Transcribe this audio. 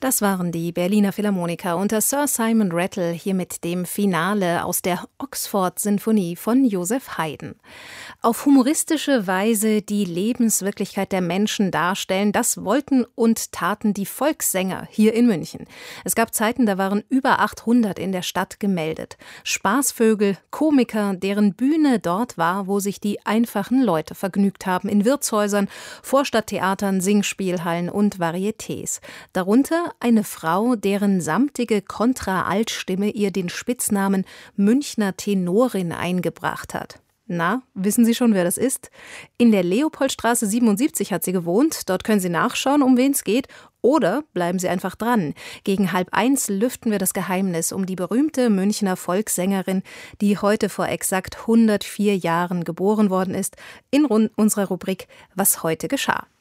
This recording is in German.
Das waren die Berliner Philharmoniker unter Sir Simon Rattle hier mit dem Finale aus der Oxford-Sinfonie von Joseph Haydn. Auf humoristische Weise die Lebenswirklichkeit der Menschen darstellen, das wollten und taten die Volkssänger hier in München. Es gab Zeiten, da waren über 800 in der Stadt gemeldet. Spaßvögel, Komiker, deren Bühne dort war, wo sich die einfachen Leute vergnügt haben, in Wirtshäusern, Vorstadttheatern, Singspielhallen und Varietés. Darunter eine Frau, deren samtige Kontra-Altstimme ihr den Spitznamen Münchner Tenorin eingebracht hat. Na, wissen Sie schon, wer das ist? In der Leopoldstraße 77 hat sie gewohnt. Dort können Sie nachschauen, um wen es geht. Oder bleiben Sie einfach dran. Gegen 12:30 lüften wir das Geheimnis um die berühmte Münchner Volkssängerin, die heute vor exakt 104 Jahren geboren worden ist, in unserer Rubrik Was heute geschah.